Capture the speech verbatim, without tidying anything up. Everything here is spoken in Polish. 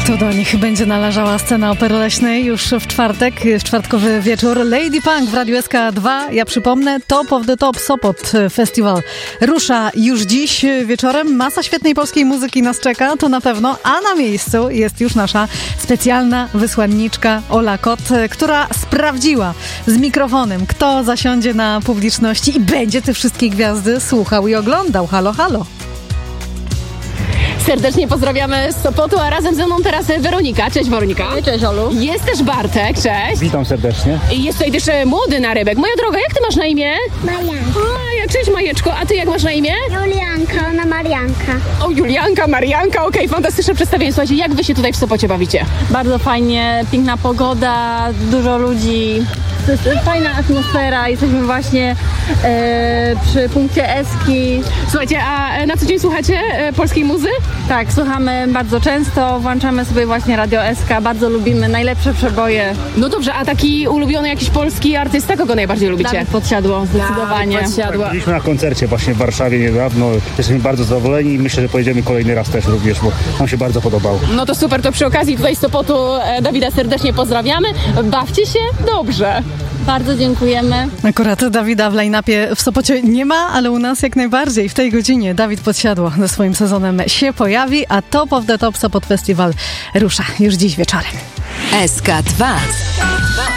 To do nich będzie należała scena Opery Leśnej już w czwartek, w czwartkowy wieczór. Lady Punk w Radiu S K dwa. Ja przypomnę, Top of the Top Sopot Festival rusza już dziś wieczorem. Masa świetnej polskiej muzyki nas czeka, to na pewno. A na miejscu jest już nasza specjalna wysłanniczka Ola Kot, która sprawdziła z mikrofonem, kto zasiądzie na publiczności i będzie te wszystkie gwiazdy słuchał i oglądał. Halo, halo. Serdecznie pozdrawiamy z Sopotu, a razem ze mną teraz Weronika. Cześć Weronika. Cześć Olu. Jest też Bartek, cześć. Witam serdecznie. I jest tutaj też młody narybek. Moja droga, jak ty masz na imię? Marianka. Maja, cześć Majeczko, a ty jak masz na imię? Julianka, ona Marianka. O, Julianka, Marianka, okej, okay, fantastyczne przedstawienie. Słuchajcie, jak wy się tutaj w Sopocie bawicie? Bardzo fajnie, piękna pogoda, dużo ludzi. To jest fajna atmosfera, jesteśmy właśnie e, przy punkcie Eski. Słuchajcie, a na co dzień słuchacie e, polskiej muzy? Tak, słuchamy bardzo często, włączamy sobie właśnie Radio S K, bardzo lubimy najlepsze przeboje. No dobrze, a taki ulubiony jakiś polski artysta, kogo najbardziej lubicie? Dawid Podsiadło, zdecydowanie. Dawid Podsiadło. Tak, byliśmy na koncercie właśnie w Warszawie niedawno, jesteśmy bardzo zadowoleni i myślę, że pojedziemy kolejny raz też również, bo nam się bardzo podobało. No to super, to przy okazji tutaj z Sopotu e, Dawida serdecznie pozdrawiamy. Bawcie się dobrze. Bardzo dziękujemy. Akurat Dawida w line-upie w Sopocie nie ma, ale u nas jak najbardziej. W tej godzinie Dawid Podsiadło ze swoim sezonem się pojawi, a Top of the Top Sopot Festival rusza już dziś wieczorem. S K dwa.